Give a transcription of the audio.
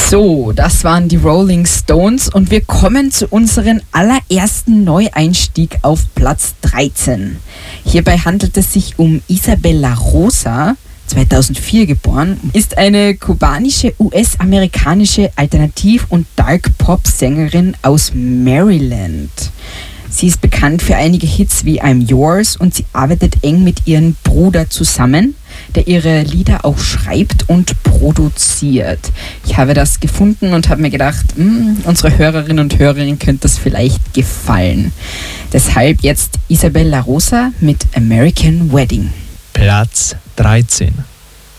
So, das waren die Rolling Stones und wir kommen zu unserem allerersten Neueinstieg auf Platz 13. Hierbei handelt es sich um Isabel La Rosa, 2004 geboren, ist eine kubanische US-amerikanische Alternativ- und Dark-Pop-Sängerin aus Maryland. Sie ist bekannt für einige Hits wie I'm Yours und sie arbeitet eng mit ihrem Bruder zusammen, der ihre Lieder auch schreibt und produziert. Ich habe das gefunden und habe mir gedacht, unsere Hörerinnen und Hörerinnen könnte das vielleicht gefallen. Deshalb jetzt Isabel La Rosa mit American Wedding. Platz 13.